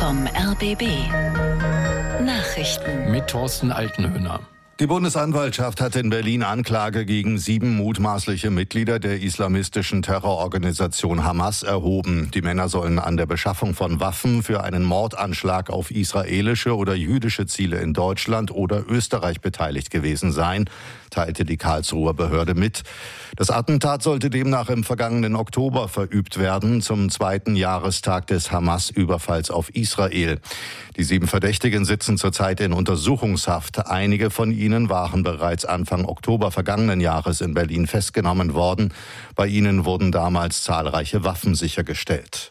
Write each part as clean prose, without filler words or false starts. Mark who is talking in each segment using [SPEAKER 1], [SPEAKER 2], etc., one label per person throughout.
[SPEAKER 1] vom RBB. Nachrichten
[SPEAKER 2] mit Thorsten Altenhöhner.
[SPEAKER 3] Die Bundesanwaltschaft hat in Berlin Anklage gegen 7 mutmaßliche Mitglieder der islamistischen Terrororganisation Hamas erhoben. Die Männer sollen an der Beschaffung von Waffen für einen Mordanschlag auf israelische oder jüdische Ziele in Deutschland oder Österreich beteiligt gewesen sein, teilte die Karlsruher Behörde mit. Das Attentat sollte demnach im vergangenen Oktober verübt werden, zum 2. Jahrestag des Hamas-Überfalls auf Israel. Die 7 Verdächtigen sitzen zurzeit in Untersuchungshaft. Einige von ihnen waren bereits Anfang Oktober vergangenen Jahres in Berlin festgenommen worden. Bei ihnen wurden damals zahlreiche Waffen sichergestellt.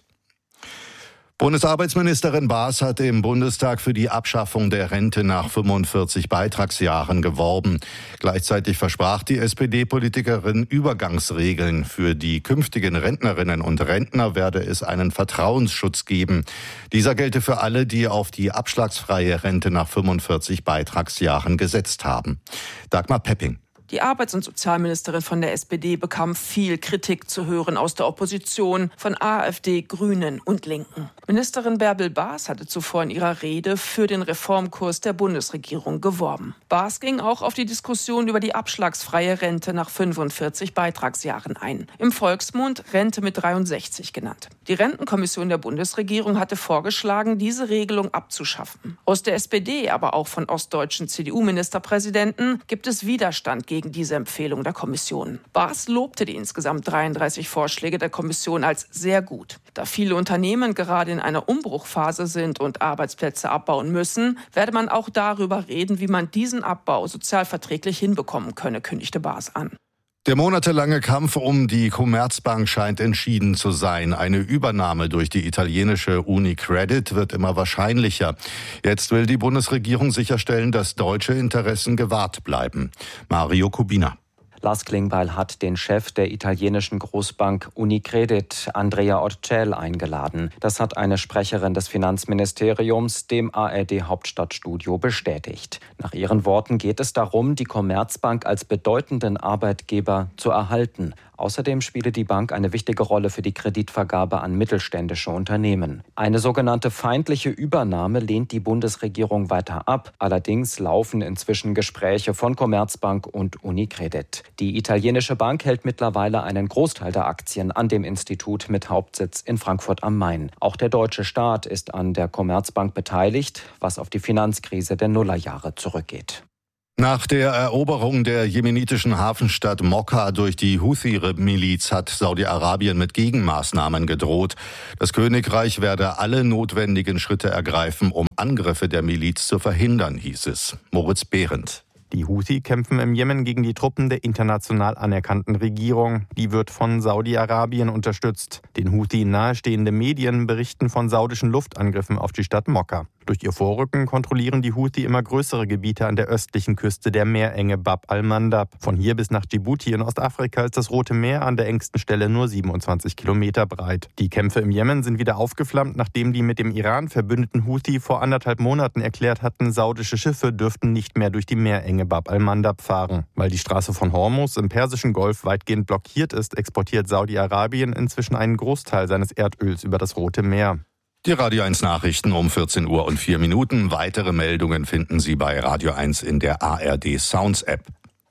[SPEAKER 3] Bundesarbeitsministerin Baas hat im Bundestag für die Abschaffung der Rente nach 45 Beitragsjahren geworben. Gleichzeitig versprach die SPD-Politikerin Übergangsregeln. Für die künftigen Rentnerinnen und Rentner werde es einen Vertrauensschutz geben. Dieser gelte für alle, die auf die abschlagsfreie Rente nach 45 Beitragsjahren gesetzt haben. Dagmar Pepping.
[SPEAKER 4] Die Arbeits- und Sozialministerin von der SPD bekam viel Kritik zu hören aus der Opposition, von AfD, Grünen und Linken. Ministerin Bärbel Baas hatte zuvor in ihrer Rede für den Reformkurs der Bundesregierung geworben. Baas ging auch auf die Diskussion über die abschlagsfreie Rente nach 45 Beitragsjahren ein. Im Volksmund Rente mit 63 genannt. Die Rentenkommission der Bundesregierung hatte vorgeschlagen, diese Regelung abzuschaffen. Aus der SPD, aber auch von ostdeutschen CDU-Ministerpräsidenten gibt es Widerstand gegen diese Empfehlung der Kommission. Baas lobte die insgesamt 33 Vorschläge der Kommission als sehr gut. Da viele Unternehmen gerade in einer Umbruchphase sind und Arbeitsplätze abbauen müssen, werde man auch darüber reden, wie man diesen Abbau sozialverträglich hinbekommen könne, kündigte Baas an.
[SPEAKER 3] Der monatelange Kampf um die Commerzbank scheint entschieden zu sein. Eine Übernahme durch die italienische UniCredit wird immer wahrscheinlicher. Jetzt will die Bundesregierung sicherstellen, dass deutsche Interessen gewahrt bleiben. Mario Kubina.
[SPEAKER 5] Lars Klingbeil hat den Chef der italienischen Großbank UniCredit, Andrea Orcel, eingeladen. Das hat eine Sprecherin des Finanzministeriums dem ARD-Hauptstadtstudio bestätigt. Nach ihren Worten geht es darum, die Commerzbank als bedeutenden Arbeitgeber zu erhalten. Außerdem spiele die Bank eine wichtige Rolle für die Kreditvergabe an mittelständische Unternehmen. Eine sogenannte feindliche Übernahme lehnt die Bundesregierung weiter ab. Allerdings laufen inzwischen Gespräche von Commerzbank und UniCredit. Die italienische Bank hält mittlerweile einen Großteil der Aktien an dem Institut mit Hauptsitz in Frankfurt am Main. Auch der deutsche Staat ist an der Commerzbank beteiligt, was auf die Finanzkrise der Nullerjahre zurückgeht.
[SPEAKER 3] Nach der Eroberung der jemenitischen Hafenstadt Mokka durch die Houthi-Miliz hat Saudi-Arabien mit Gegenmaßnahmen gedroht. Das Königreich werde alle notwendigen Schritte ergreifen, um Angriffe der Miliz zu verhindern, hieß es. Moritz Behrendt.
[SPEAKER 6] Die Houthi kämpfen im Jemen gegen die Truppen der international anerkannten Regierung. Die wird von Saudi-Arabien unterstützt. Den Houthi nahestehende Medien berichten von saudischen Luftangriffen auf die Stadt Mokka. Durch ihr Vorrücken kontrollieren die Houthi immer größere Gebiete an der östlichen Küste der Meerenge Bab al-Mandab. Von hier bis nach Djibouti in Ostafrika ist das Rote Meer an der engsten Stelle nur 27 Kilometer breit. Die Kämpfe im Jemen sind wieder aufgeflammt, nachdem die mit dem Iran verbündeten Houthi vor 1,5 Monaten erklärt hatten, saudische Schiffe dürften nicht mehr durch die Meerenge Bab al-Mandab fahren. Weil die Straße von Hormuz im Persischen Golf weitgehend blockiert ist, exportiert Saudi-Arabien inzwischen einen Großteil seines Erdöls über das Rote Meer.
[SPEAKER 3] Die Radio 1 Nachrichten um 14 Uhr und 4 Minuten. Weitere Meldungen finden Sie bei Radio 1 in der ARD Sounds App.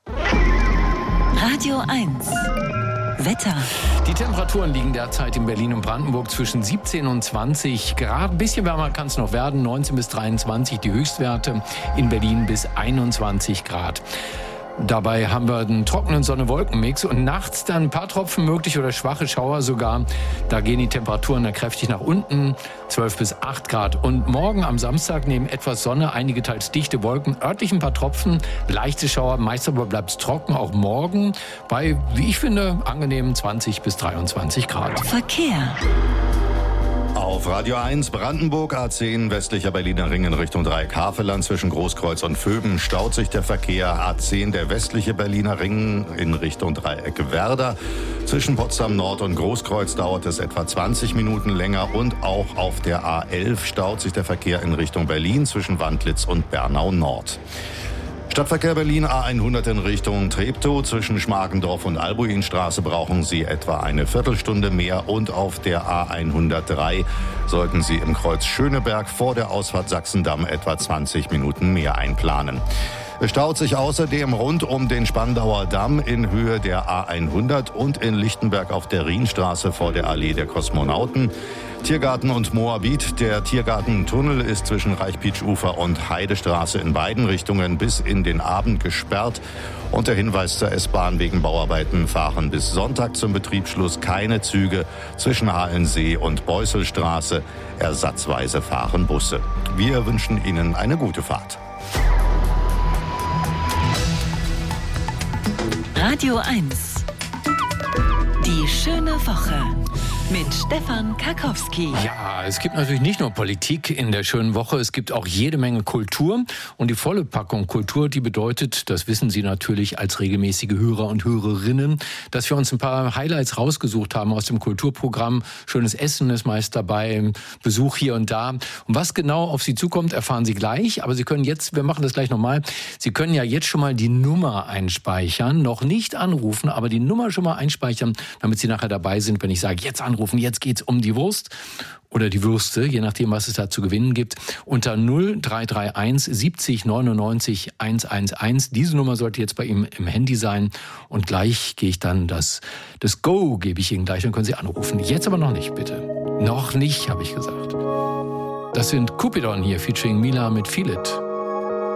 [SPEAKER 1] Radio 1 Wetter.
[SPEAKER 2] Die Temperaturen liegen derzeit in Berlin und Brandenburg zwischen 17 und 20 Grad. Ein bisschen wärmer kann es noch werden, 19 bis 23 die Höchstwerte, in Berlin bis 21 Grad. Dabei haben wir einen trockenen Sonne-Wolken-Mix und nachts dann ein paar Tropfen möglich oder schwache Schauer sogar. Da gehen die Temperaturen dann kräftig nach unten, 12 bis 8 Grad. Und morgen am Samstag neben etwas Sonne, einige teils dichte Wolken, örtlich ein paar Tropfen, leichte Schauer, meist aber bleibt es trocken, auch morgen bei, wie ich finde, angenehmen 20 bis 23 Grad.
[SPEAKER 1] Verkehr.
[SPEAKER 3] Auf Radio 1 Brandenburg A10 westlicher Berliner Ring in Richtung Dreieck-Havelland zwischen Großkreuz und Vöben staut sich der Verkehr. A10 der westliche Berliner Ring in Richtung Dreieck-Werder. Zwischen Potsdam Nord und Großkreuz dauert es etwa 20 Minuten länger und auch auf der A11 staut sich der Verkehr in Richtung Berlin zwischen Wandlitz und Bernau Nord. Stadtverkehr Berlin A100 in Richtung Treptow. Zwischen Schmargendorf und Albuinstraße brauchen Sie etwa eine Viertelstunde mehr. Und auf der A103 sollten Sie im Kreuz Schöneberg vor der Ausfahrt Sachsendamm etwa 20 Minuten mehr einplanen. Es staut sich außerdem rund um den Spandauer Damm in Höhe der A100 und in Lichtenberg auf der Rienstraße vor der Allee der Kosmonauten. Tiergarten und Moabit. Der Tiergartentunnel ist zwischen Reichpietsch-Ufer und Heidestraße in beiden Richtungen bis in den Abend gesperrt. Und der Hinweis zur S-Bahn: wegen Bauarbeiten fahren bis Sonntag zum Betriebsschluss keine Züge zwischen Halensee und Beusselstraße. Ersatzweise fahren Busse. Wir wünschen Ihnen eine gute Fahrt.
[SPEAKER 1] Radio 1. Die schöne Woche mit Stefan Karkowski.
[SPEAKER 2] Ja, es gibt natürlich nicht nur Politik in der schönen Woche, es gibt auch jede Menge Kultur. Und die volle Packung Kultur, die bedeutet, das wissen Sie natürlich als regelmäßige Hörer und Hörerinnen, dass wir uns ein paar Highlights rausgesucht haben aus dem Kulturprogramm. Schönes Essen ist meist dabei, Besuch hier und da. Und was genau auf Sie zukommt, erfahren Sie gleich. Aber Sie können jetzt, wir machen das gleich nochmal, Sie können ja jetzt schon mal die Nummer einspeichern. Noch nicht anrufen, aber die Nummer schon mal einspeichern, damit Sie nachher dabei sind, wenn ich sage, jetzt anrufen, jetzt geht's um die Wurst oder die Würste, je nachdem, was es da zu gewinnen gibt, unter 0331 70 99 111. Diese Nummer sollte jetzt bei ihm im Handy sein und gleich gehe ich dann das Go gebe ich Ihnen gleich, dann können Sie anrufen. Jetzt aber noch nicht, bitte. Noch nicht, habe ich gesagt. Das sind Cupidon hier, featuring Mila mit Feel It.